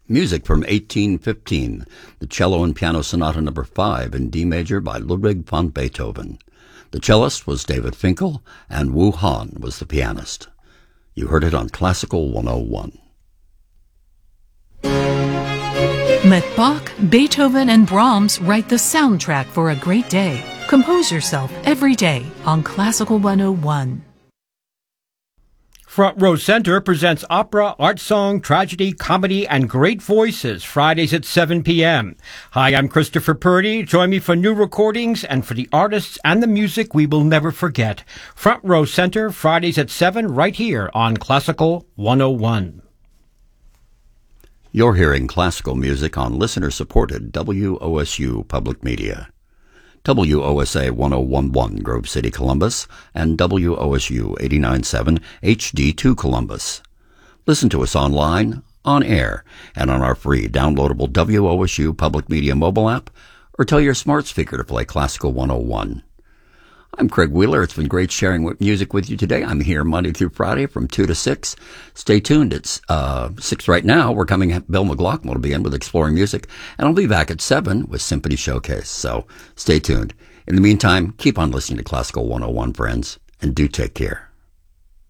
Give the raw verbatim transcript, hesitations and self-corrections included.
Music from eighteen fifteen, the Cello and Piano Sonata number five in D major by Ludwig van Beethoven. The cellist was David Finkel, and Wu Han was the pianist. You heard it on Classical one oh one. Let Bach, Beethoven, and Brahms write the soundtrack for a great day. Compose yourself every day on Classical one oh one. Front Row Center presents opera, art song, tragedy, comedy, and great voices Fridays at seven p.m. Hi, I'm Christopher Purdy. Join me for new recordings and for the artists and the music we will never forget. Front Row Center, Fridays at seven, right here on Classical one oh one. You're hearing classical music on listener-supported W O S U Public Media. W O S A one oh one point one Grove City, Columbus, and W O S U eighty-nine point seven H D two Columbus. Listen to us online, on air, and on our free downloadable W O S U Public Media mobile app, or tell your smart speaker to play Classical one oh one. I'm Craig Wheeler. It's been great sharing music with you today. I'm here Monday through Friday from two to six. Stay tuned. It's uh, six right now. We're coming, Bill McLaughlin will be in with Exploring Music, and I'll be back at seven with Symphony Showcase. So stay tuned. In the meantime, keep on listening to Classical one oh one, friends, and do take care.